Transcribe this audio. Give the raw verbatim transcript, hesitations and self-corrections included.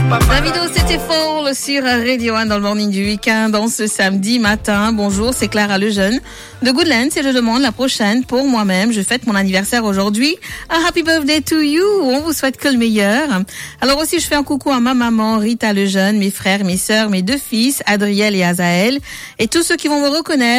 Davido, c'était Fall sur Radio un dans le morning du week-end, dans ce samedi matin. Bonjour, c'est Clara Lejeune de Goodlands et je demande la prochaine pour moi-même. Je fête mon anniversaire aujourd'hui. Un happy birthday to you. On vous souhaite que le meilleur. Alors aussi, je fais un coucou à ma maman, Rita Lejeune, mes frères, mes sœurs, mes deux fils, Adriel et Azaël, et tous ceux qui vont me reconnaître.